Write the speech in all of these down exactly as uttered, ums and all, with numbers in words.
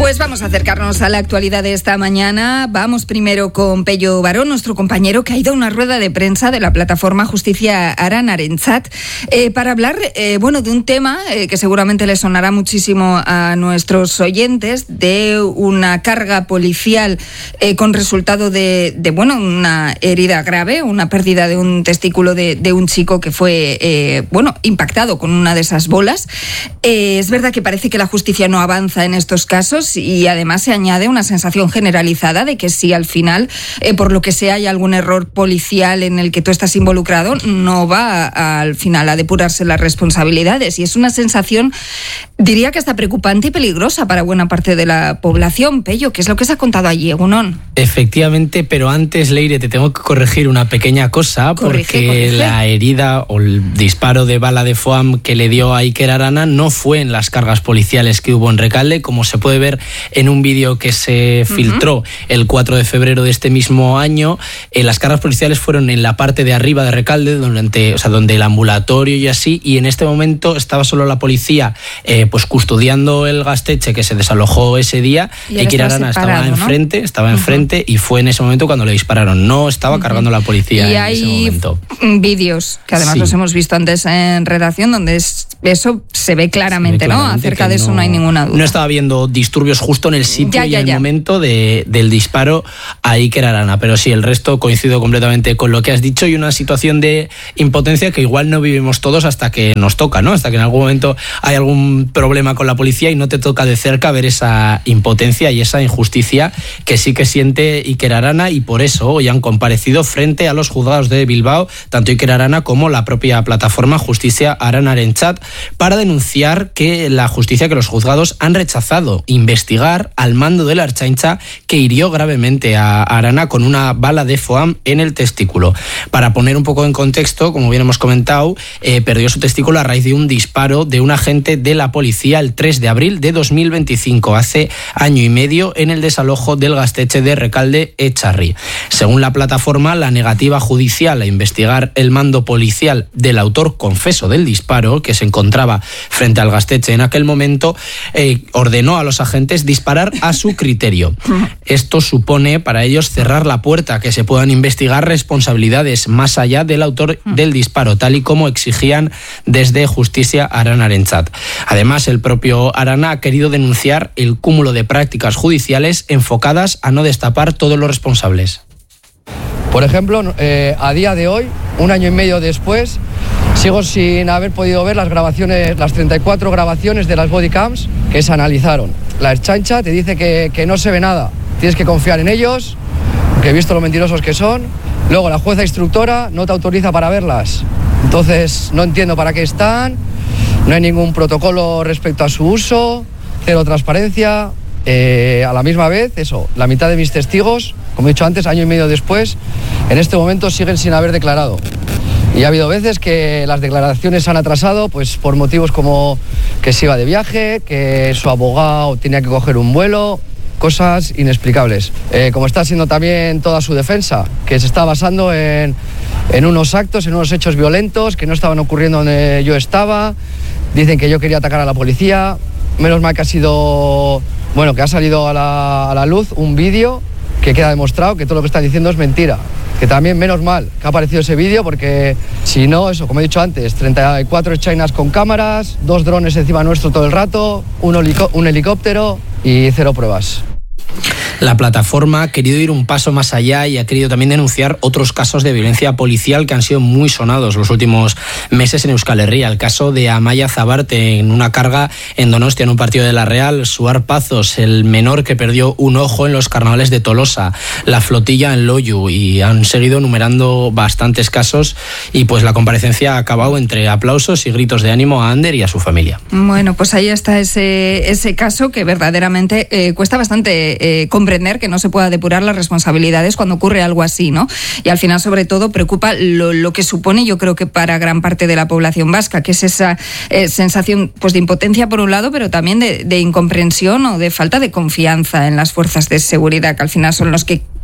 Pues vamos a acercarnos a la actualidad de esta mañana. Vamos primero con Pello Barón, nuestro compañero, que ha ido a una rueda de prensa de la plataforma Justicia Aranarentzat eh, para hablar eh, bueno, de un tema eh, que seguramente le sonará muchísimo a nuestros oyentes, de una carga policial eh, con resultado de, de bueno, una herida grave, una pérdida de un testículo de, de un chico que fue eh, bueno, impactado con una de esas bolas. Eh, es verdad que parece que la justicia no avanza en estos casos, y además se añade una sensación generalizada de que si al final, eh, por lo que sea, hay algún error policial en el que tú estás involucrado, no va a, al final a depurarse las responsabilidades. Y es una sensación, diría que hasta preocupante y peligrosa para buena parte de la población. Pello, ¿qué es lo que se ha contado allí, Egunon? Efectivamente, pero antes, Leire, te tengo que corregir una pequeña cosa, corrige, porque corrige. la herida o el disparo de bala de foam que le dio a Iker Arana no fue en las cargas policiales que hubo en Rekalde, como se puede ver en un vídeo que se filtró uh-huh. el cuatro de febrero de este mismo año. Eh, las cargas policiales fueron en la parte de arriba de Rekalde, donde, o sea, donde el ambulatorio y así, y en este momento estaba solo la policía eh, pues custodiando el Gaztetxe que se desalojó ese día. Y Iker Arana estaba ¿no? enfrente, estaba uh-huh. enfrente, y fue en ese momento cuando le dispararon. No estaba uh-huh. cargando la policía y en hay ese momento. Vídeos que además sí. los hemos visto antes en redacción, donde es, eso se ve claramente, se ve claramente ¿no? Acerca de eso no, no hay ninguna duda. No estaba viendo disturbios justo en el sitio ya, ya, y en el ya. momento de, del disparo a Iker Arana, pero sí, el resto coincido completamente con lo que has dicho, y una situación de impotencia que igual no vivimos todos hasta que nos toca, ¿no? Hasta que en algún momento hay algún problema con la policía y no te toca de cerca ver esa impotencia y esa injusticia que sí que siente Iker Arana, y por eso hoy han comparecido frente a los juzgados de Bilbao tanto Iker Arana como la propia plataforma Justicia Aranarentzat para denunciar que la justicia, que los juzgados han rechazado investigar al mando de la Ertzaintza que hirió gravemente a Arana con una bala de foam en el testículo. Para poner un poco en contexto, como bien hemos comentado, eh, perdió su testículo a raíz de un disparo de un agente de la policía el tres de abril de dos mil veinticinco, hace año y medio, en el desalojo del Gaztetxe de Rekalde Echarri. Según la plataforma, la negativa judicial a investigar el mando policial del autor confeso del disparo, que se encontraba frente al Gaztetxe en aquel momento, eh, ordenó a los agentes disparar a su criterio. Esto supone para ellos cerrar la puerta a que se puedan investigar responsabilidades más allá del autor del disparo, tal y como exigían desde Justicia Aranarentzat. Además, el propio Arana ha querido denunciar el cúmulo de prácticas judiciales enfocadas a no destapar todos los responsables. Por ejemplo, eh, a día de hoy, un año y medio después, sigo sin haber podido ver las grabaciones, las treinta y cuatro grabaciones de las bodycams que se analizaron. La Ertzaintza te dice que, que no se ve nada, tienes que confiar en ellos, que he visto lo mentirosos que son. Luego la jueza instructora no te autoriza para verlas, entonces no entiendo para qué están, no hay ningún protocolo respecto a su uso, cero transparencia. Eh, a la misma vez, eso, la mitad de mis testigos, como he dicho antes, año y medio después, en este momento siguen sin haber declarado. Y ha habido veces que las declaraciones se han atrasado pues por motivos como que se iba de viaje, que su abogado tenía que coger un vuelo, cosas inexplicables. Eh, como está siendo también toda su defensa, que se está basando en, en unos actos, en unos hechos violentos que no estaban ocurriendo donde yo estaba. Dicen que yo quería atacar a la policía. Menos mal que ha sido... Bueno, que ha salido a la, a la luz un vídeo que queda demostrado que todo lo que están diciendo es mentira. Que también, menos mal que ha aparecido ese vídeo, porque si no, eso, como he dicho antes, treinta y cuatro chinas con cámaras, dos drones encima nuestro todo el rato, un, helico- un helicóptero y cero pruebas. La plataforma ha querido ir un paso más allá y ha querido también denunciar otros casos de violencia policial que han sido muy sonados los últimos meses en Euskal Herria. El caso de Amaia Zabarte en una carga en Donostia en un partido de la Real, Suar Pazos, el menor que perdió un ojo en los carnavales de Tolosa, la flotilla en Loiu, y han seguido enumerando bastantes casos, y pues la comparecencia ha acabado entre aplausos y gritos de ánimo a Ander y a su familia. Bueno, pues ahí está ese, ese caso que verdaderamente eh, cuesta bastante eh, comprender que no se pueda depurar las responsabilidades cuando ocurre algo así, ¿no? Y al final, sobre todo, preocupa lo, lo que supone, yo creo que para gran parte de la población vasca, que es esa eh, sensación pues de impotencia por un lado, pero también de, de incomprensión o de falta de confianza en las fuerzas de seguridad, que al final son los que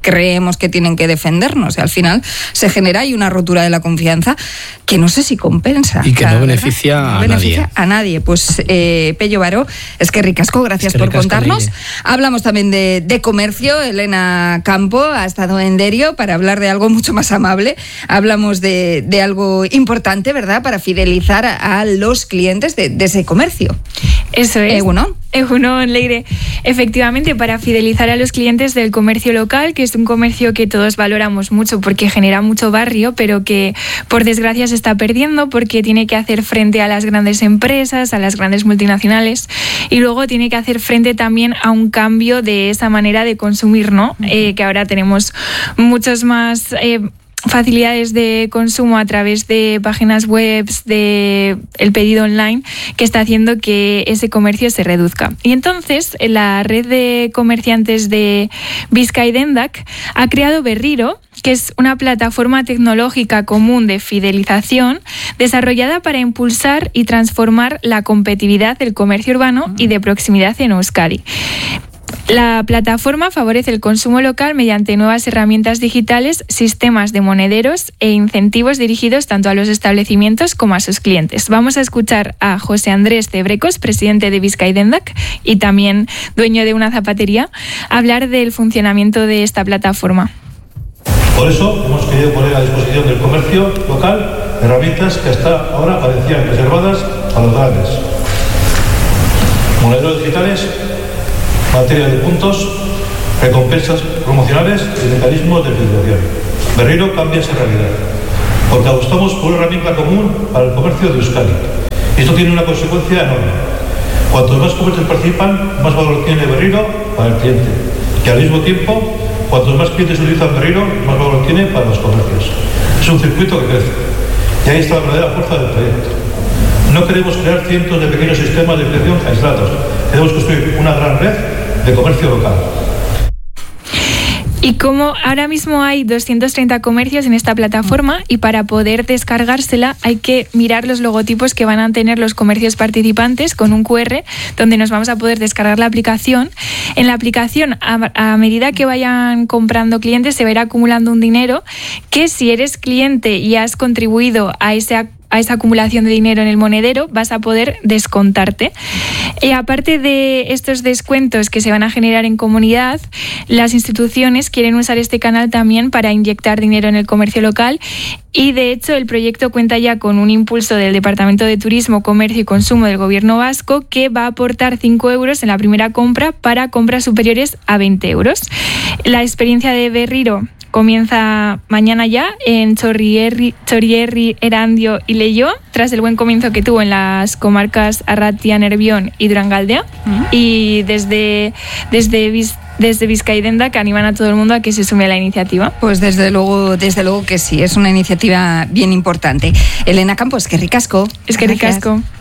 creemos que tienen que defendernos. Y al final se genera ahí una rotura de la confianza que no sé si compensa. Y que no beneficia, no a, beneficia nadie. a nadie. Pues eh, Pello Baró, es que ricasco, gracias es que por ricasco contarnos. Leire. Hablamos también de, de comercio. Elena Campo ha estado en Derio para hablar de algo mucho más amable. Hablamos de, de algo importante, ¿verdad?, para fidelizar a, a los clientes de, de ese comercio. Eso es. Egunon. Egunon, Leire. Efectivamente, para fidelizar a los clientes del comercio local, que es un comercio que todos valoramos mucho porque genera mucho barrio, pero que por desgracia se está perdiendo porque tiene que hacer frente a las grandes empresas, a las grandes multinacionales, y luego tiene que hacer frente también a un cambio de esa manera de consumir, ¿no? Uh-huh. Eh, que ahora tenemos muchos más... Eh, facilidades de consumo a través de páginas web, de el pedido online, que está haciendo que ese comercio se reduzca. Y entonces la red de comerciantes de Bizkaidendak ha creado Berriro, que es una plataforma tecnológica común de fidelización desarrollada para impulsar y transformar la competitividad del comercio urbano y de proximidad en Euskadi. La plataforma favorece el consumo local mediante nuevas herramientas digitales, sistemas de monederos e incentivos dirigidos tanto a los establecimientos como a sus clientes. Vamos a escuchar a José Andrés Cebrecos, presidente de Bizkaidendak y también dueño de una zapatería, hablar del funcionamiento de esta plataforma. Por eso hemos querido poner a disposición del comercio local herramientas que hasta ahora parecían reservadas a los grandes. Monederos digitales, materia de puntos, recompensas promocionales y mecanismos de fidelización. Berriro cambia esa realidad, porque apostamos por una herramienta común para el comercio de Euskadi. Y esto tiene una consecuencia enorme. Cuantos más comercios participan, más valor tiene Berriro para el cliente. Y al mismo tiempo, cuantos más clientes utilizan Berriro, más valor tiene para los comercios. Es un circuito que crece. Y ahí está la verdadera fuerza del proyecto. No queremos crear cientos de pequeños sistemas de fidelización aislados. Queremos construir una gran red de comercio local. Y como ahora mismo hay doscientos treinta comercios en esta plataforma, y para poder descargársela hay que mirar los logotipos que van a tener los comercios participantes con un cu erre donde nos vamos a poder descargar la aplicación. En la aplicación, a, a medida que vayan comprando clientes, se va a ir acumulando un dinero que, si eres cliente y has contribuido a ese a esa acumulación de dinero en el monedero, vas a poder descontarte. Y aparte de estos descuentos que se van a generar en comunidad, las instituciones quieren usar este canal también para inyectar dinero en el comercio local, y de hecho el proyecto cuenta ya con un impulso del Departamento de Turismo, Comercio y Consumo del Gobierno vasco, que va a aportar cinco euros en la primera compra para compras superiores a veinte euros. La experiencia de Berriro comienza mañana ya en Chorrierri, Chorrierri, Erandio y Leioa, tras el buen comienzo que tuvo en las comarcas Arratia, Nervión y Durangaldea. Uh-huh. Y desde, desde, desde Bizkaidendak animan a todo el mundo a que se sume a la iniciativa. Pues desde luego, desde luego que sí, es una iniciativa bien importante. Elena Campos, es que ricasco. Es que ricasco.